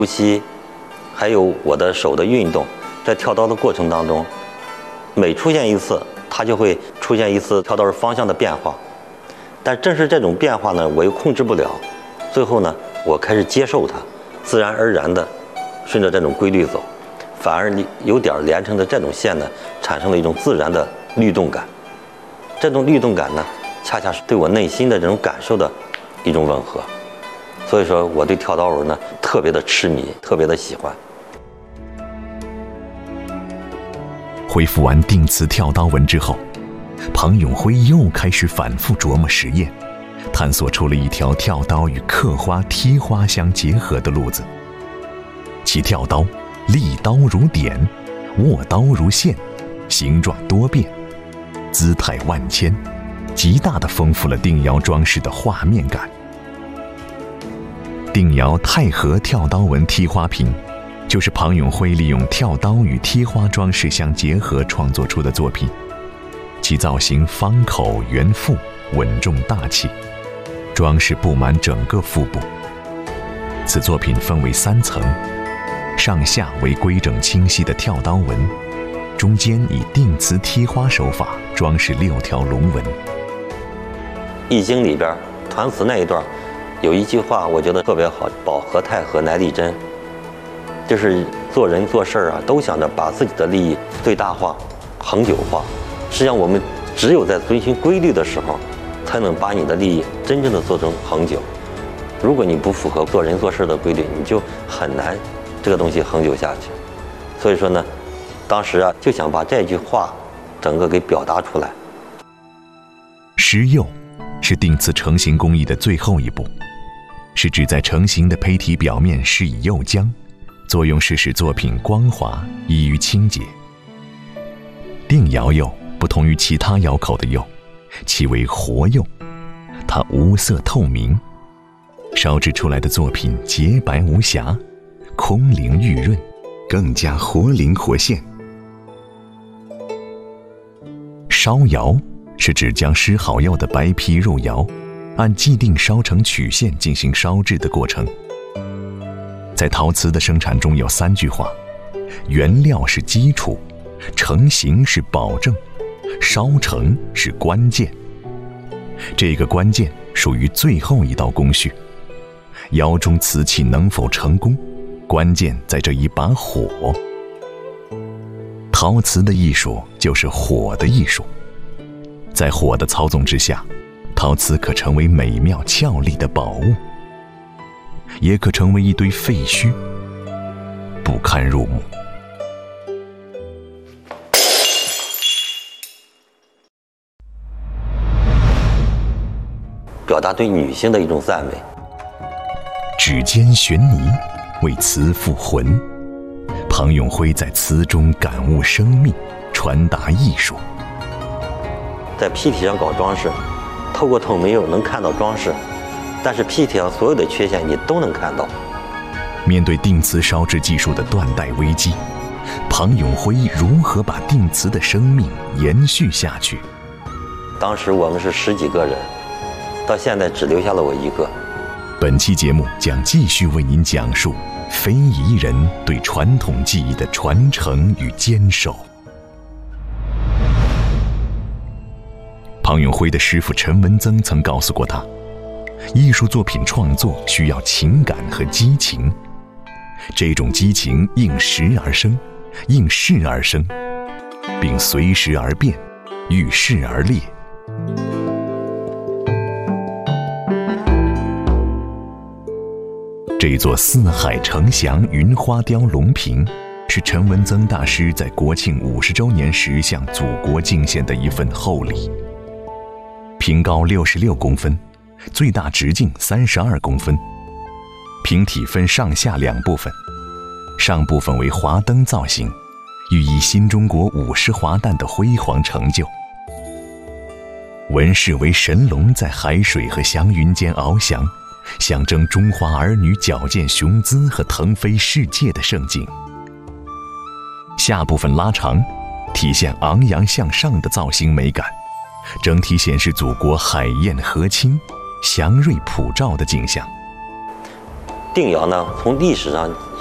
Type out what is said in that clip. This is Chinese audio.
呼吸，还有我的手的运动，在跳刀的过程当中，每出现一次，它就会出现一次跳刀方向的变化。但正是这种变化呢，我又控制不了。最后呢，我开始接受它，自然而然的顺着这种规律走，反而有点连成的这种线呢，产生了一种自然的律动感。这种律动感呢，恰恰是对我内心的这种感受的一种吻合。所以说，我对跳刀纹呢特别的痴迷，特别的喜欢。 恢复完定瓷跳刀纹之后，庞永辉又开始反复琢磨实验，探索出了一条跳刀与刻花、贴花相结合的路子。其跳刀立刀如点，握刀如线，形状多变，姿态万千，极大地丰富了定窑装饰的画面感。定窑太和跳刀纹贴花瓶，就是庞永辉利用跳刀与贴花装饰相结合创作出的作品。其造型方口圆腹，稳重大气，装饰布满整个腹部。此作品分为3层，上下为规整清晰的跳刀纹，中间以定瓷贴花手法装饰6条龙纹。 易经里边抟瓷那一段有一句话我觉得特别好，保和太和乃利贞，就是做人做事啊，都想着把自己的利益最大化、恒久化。实际上我们只有在遵循规律的时候，才能把你的利益真正的做成恒久。如果你不符合做人做事的规律，你就很难这个东西恒久下去。所以说呢，当时啊就想把这句话整个给表达出来。 施釉是定瓷成型工艺的最后一步，是指在成型的胚体表面施以釉浆，作用是使作品光滑，易于清洁。定窑釉不同于其他窑口的釉，其为活釉，它无色透明，烧制出来的作品洁白无瑕，空灵玉润，更加活灵活现。烧窑是指将施好釉的白坯入窑，按既定烧成曲线进行烧制的过程。在陶瓷的生产中有3句话：原料是基础，成型是保证，烧成是关键。这个关键属于最后一道工序，窑中瓷器能否成功，关键在这一把火。陶瓷的艺术就是火的艺术，在火的操纵之下，陶瓷可成为美妙俏丽的宝物，也可成为一堆废墟，不堪入目。 表达对女性的一种赞美。 指尖悬泥，为瓷赋魂。庞永辉在瓷中感悟生命，传达艺术。 在坯体上搞装饰，透过透明釉能看到装饰，但是坯体上所有的缺陷你都能看到。 面对定瓷烧制技术的断代危机，庞永辉如何把定瓷的生命延续下去？ 当时我们是10几个人，到现在只留下了我一个。 本期节目将继续为您讲述非遗人对传统技艺的传承与坚守。庞永辉的师傅陈文增曾告诉过他，艺术作品创作需要情感和激情，这种激情应时而生，应势而生，并随时而变，遇事而裂。这座四海呈祥云花雕龙瓶，是陈文增大师在国庆50周年时向祖国敬献的一份厚礼。瓶高66公分，最大直径32公分。瓶体分上下2部分，上部分为华灯造型，寓意新中国50华诞的辉煌成就。纹饰为神龙在海水和祥云间翱翔，象征中华儿女矫健雄姿和腾飞世界的盛景。下部分拉长，体现昂扬向上的造型美感，整体显示祖国海晏河清、祥瑞普照的景象。 定窑呢，从历史上